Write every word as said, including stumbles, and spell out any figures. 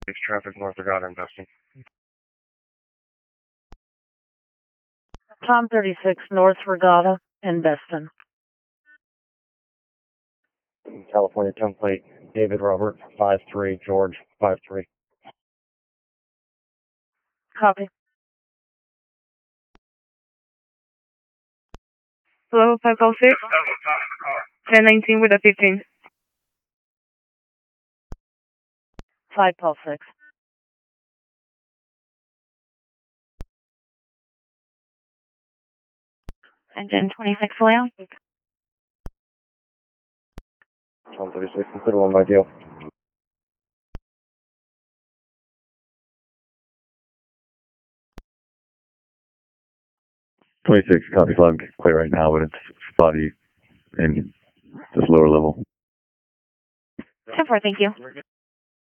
It's traffic north Regatta investing. Tom thirty-six North Regatta in Beston. California template, David Robert, five three, George, five three. Copy. Hello, five oh six. ten nineteen with a fifteen. five oh six. Engine twenty-six Leo. Tom thirty-six, consider one by deal. twenty-six, copy flag, clear right now, but it's spotty in this lower level. ten four, thank you.